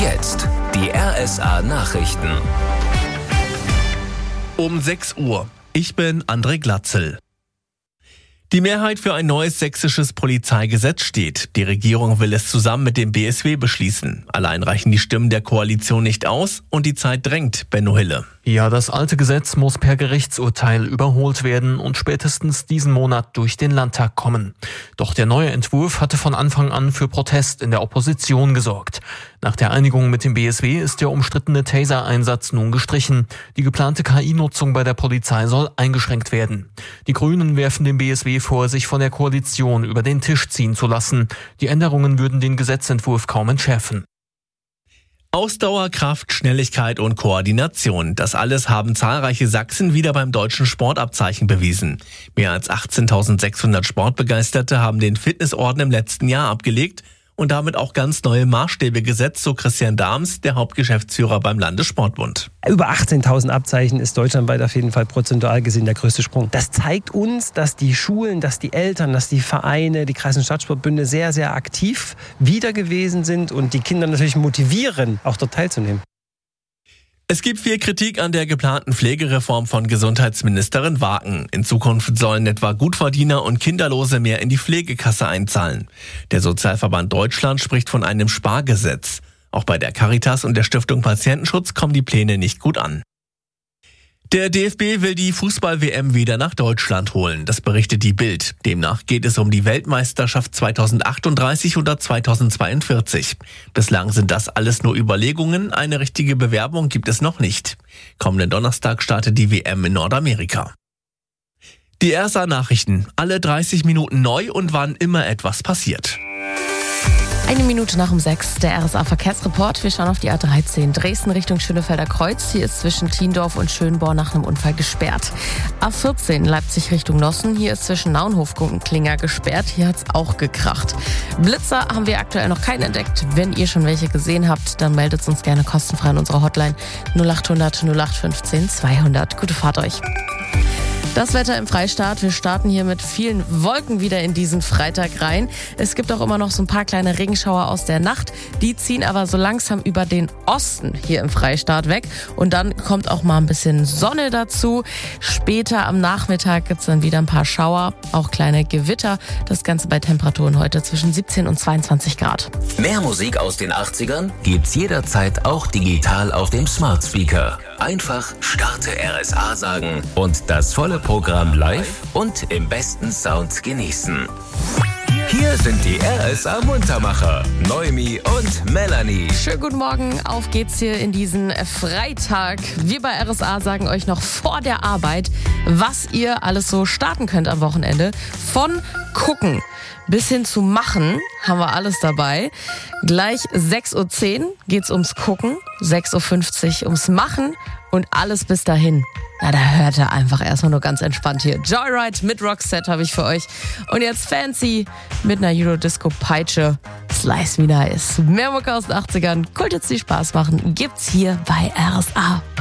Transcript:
Jetzt die RSA Nachrichten. Um 6 Uhr. Ich bin André Glatzel. Die Mehrheit für ein neues sächsisches Polizeigesetz steht. Die Regierung will es zusammen mit dem BSW beschließen. Allein reichen die Stimmen der Koalition nicht aus und die Zeit drängt, Benno Hille. Ja, das alte Gesetz muss per Gerichtsurteil überholt werden und spätestens diesen Monat durch den Landtag kommen. Doch der neue Entwurf hatte von Anfang an für Protest in der Opposition gesorgt. Nach der Einigung mit dem BSW ist der umstrittene Taser-Einsatz nun gestrichen. Die geplante KI-Nutzung bei der Polizei soll eingeschränkt werden. Die Grünen werfen dem BSW vor, sich von der Koalition über den Tisch ziehen zu lassen. Die Änderungen würden den Gesetzentwurf kaum entschärfen. Ausdauer, Kraft, Schnelligkeit und Koordination. Das alles haben zahlreiche Sachsen wieder beim deutschen Sportabzeichen bewiesen. Mehr als 18.600 Sportbegeisterte haben den Fitnessorden im letzten Jahr abgelegt und damit auch ganz neue Maßstäbe gesetzt, so Christian Dahms, der Hauptgeschäftsführer beim Landessportbund. Über 18.000 Abzeichen ist deutschlandweit auf jeden Fall prozentual gesehen der größte Sprung. Das zeigt uns, dass die Schulen, dass die Eltern, dass die Vereine, die Kreis- und Stadtsportbünde sehr, sehr aktiv wieder gewesen sind und die Kinder natürlich motivieren, auch dort teilzunehmen. Es gibt viel Kritik an der geplanten Pflegereform von Gesundheitsministerin Waken. In Zukunft sollen etwa Gutverdiener und Kinderlose mehr in die Pflegekasse einzahlen. Der Sozialverband Deutschland spricht von einem Spargesetz. Auch bei der Caritas und der Stiftung Patientenschutz kommen die Pläne nicht gut an. Der DFB will die Fußball-WM wieder nach Deutschland holen. Das berichtet die Bild. Demnach geht es um die Weltmeisterschaft 2038 oder 2042. Bislang sind das alles nur Überlegungen. Eine richtige Bewerbung gibt es noch nicht. Kommenden Donnerstag startet die WM in Nordamerika. Die RSA Nachrichten. Alle 30 Minuten neu und wann immer etwas passiert. 1 Minute nach um 6, der RSA-Verkehrsreport. Wir schauen auf die A13 Dresden Richtung Schönefelder Kreuz. Hier ist zwischen Tiendorf und Schönborn nach einem Unfall gesperrt. A14 Leipzig Richtung Nossen. Hier ist zwischen Naunhof und Klinger gesperrt. Hier hat's auch gekracht. Blitzer haben wir aktuell noch keinen entdeckt. Wenn ihr schon welche gesehen habt, dann meldet uns gerne kostenfrei an unserer Hotline 0800 0815 200. Gute Fahrt euch. Das Wetter im Freistaat. Wir starten hier mit vielen Wolken wieder in diesen Freitag rein. Es gibt auch immer noch so ein paar kleine Regenschauer aus der Nacht. Die ziehen aber so langsam über den Osten hier im Freistaat weg. Und dann kommt auch mal ein bisschen Sonne dazu. Später am Nachmittag gibt's dann wieder ein paar Schauer, auch kleine Gewitter. Das Ganze bei Temperaturen heute zwischen 17 und 22 Grad. Mehr Musik aus den 80ern gibt's jederzeit auch digital auf dem Smart Speaker. Einfach Starte RSA sagen und das volle Programm live und im besten Sound genießen. Hier sind die RSA Muntermacher, Noemi und Melanie. Schönen guten Morgen, auf geht's hier in diesen Freitag. Wir bei RSA sagen euch noch vor der Arbeit, was ihr alles so starten könnt am Wochenende. Von gucken bis hin zu machen haben wir alles dabei. Gleich 6.10 Uhr geht's ums Gucken, 6.50 Uhr ums Machen und alles bis dahin. Na, da hört er einfach erstmal nur ganz entspannt hier. Joyride mit Roxette habe ich für euch. Und jetzt Fancy mit einer Eurodisco-Peitsche. Slice Me Nice. Mehr Mucke aus den 80ern. Kulthits, die Spaß machen, gibt's hier bei RSA.